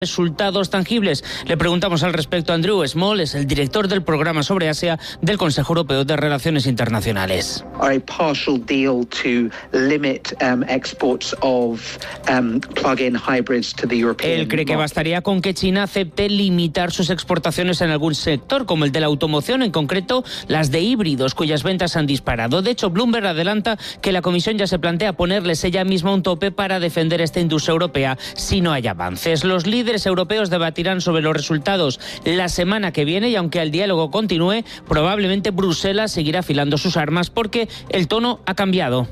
resultados tangibles. Le preguntamos al respecto a Andrew Small, es el director del programa sobre Asia del Consejo Europeo de Relaciones Internacionales. Él cree que bastaría con que China acepte limitar sus exportaciones en algún sector, como el de la automoción, en concreto las de híbridos, cuyas ventas han disparado. De hecho, Bloomberg adelanta que la Comisión ya se plantea ponerles ella misma un tope para defender esta industria europea si no hay avances. Los líderes europeos debatirán sobre los resultados la semana que viene y aunque el diálogo continúe, probablemente Bruselas seguirá afilando sus armas porque el tono ha cambiado.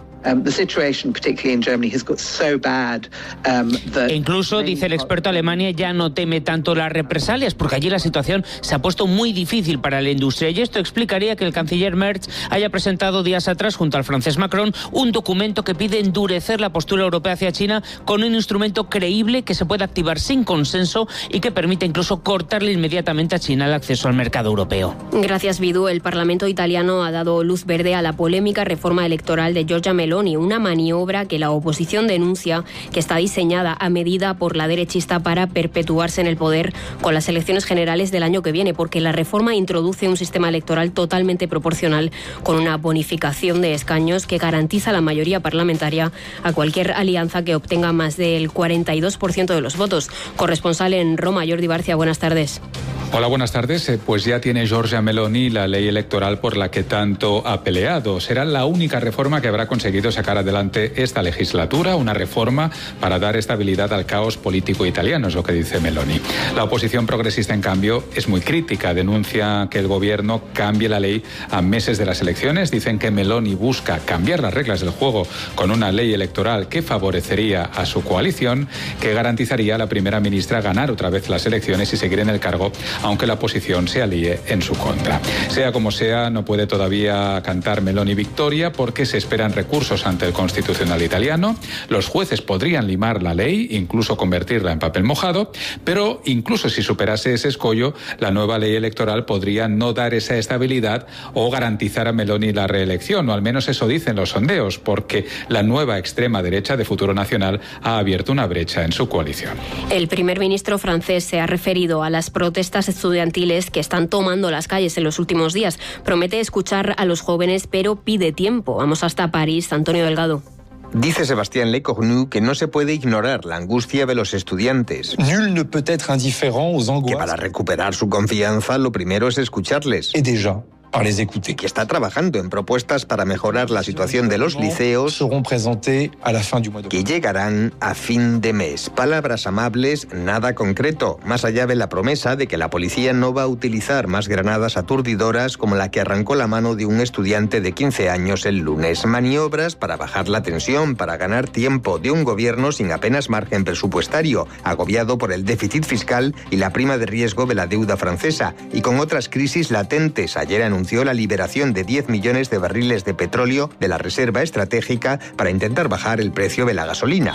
Incluso, dice el experto, Alemania ya no teme tanto las represalias porque allí la situación se ha puesto muy difícil para la industria y esto explicaría que el canciller Merz haya presentado días atrás junto al francés Macron un documento que pide endurecer la postura europea hacia China con un instrumento creíble que se pueda activar sin consenso y que permite incluso cortarle inmediatamente a China el acceso al mercado europeo. Gracias, Bidú. El Parlamento italiano ha dado luz verde a la polémica reforma electoral de Giorgia Meloni, una maniobra que la oposición denuncia que está diseñada a medida por la derechista para perpetuarse en el poder con las elecciones generales del año que viene, porque la reforma introduce un sistema electoral totalmente proporcional con una bonificación de escaños que garantiza la mayoría parlamentaria a cualquier alianza que obtenga más del 42% de los votos. Corresponsal en Roma, Jordi Barcia, buenas tardes. Hola, buenas tardes. Pues ya tiene Giorgia Meloni la ley electoral por la que tanto ha peleado. Será la única reforma que habrá conseguido sacar adelante esta legislatura, una reforma para dar estabilidad al caos político italiano, es lo que dice Meloni. La oposición progresista, en cambio, es muy crítica. Denuncia que el gobierno cambie la ley a meses de las elecciones. Dicen que Meloni busca cambiar las reglas del juego con una ley electoral que favorecería a su coalición, que garantizaría a la primera ministra ganar otra vez las elecciones y seguir en el cargo, aunque la oposición se alíe en su contra. Sea como sea, no puede todavía cantar Meloni victoria porque se esperan recursos ante el Constitucional italiano. Los jueces podrían limar la ley, incluso convertirla en papel mojado, pero incluso si superase ese escollo, la nueva ley electoral podría no dar esa estabilidad o garantizar a Meloni la reelección, o al menos eso dicen los sondeos, porque la nueva extrema derecha de Futuro Nacional ha abierto una brecha en su coalición. El primer ministro francés se ha referido a las protestas estudiantiles que están tomando las calles en los últimos días. Promete escuchar a los jóvenes, pero pide tiempo. Vamos hasta París. Antonio Delgado. Dice Sébastien Lecornu que no se puede ignorar la angustia de los estudiantes. Nul ne peut être indifférent aux angoisses. Que para recuperar su confianza lo primero es escucharles. Et déjà, par les écouter. Que está trabajando en propuestas para mejorar la situación de los liceos seront présentées à la fin du mois de que llegarán a fin de mes. Palabras amables, nada concreto, más allá de la promesa de que la policía no va a utilizar más granadas aturdidoras como la que arrancó la mano de un estudiante de 15 años el lunes. Maniobras para bajar la tensión, para ganar tiempo de un gobierno sin apenas margen presupuestario, agobiado por el déficit fiscal y la prima de riesgo de la deuda francesa, y con otras crisis latentes. Ayer anunció la liberación de 10 millones de barriles de petróleo de la reserva estratégica para intentar bajar el precio de la gasolina.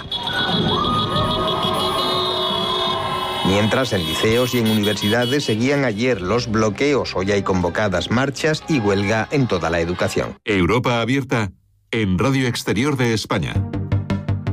Mientras en liceos y en universidades seguían ayer los bloqueos, hoy hay convocadas marchas y huelga en toda la educación. Europa abierta en Radio Exterior de España.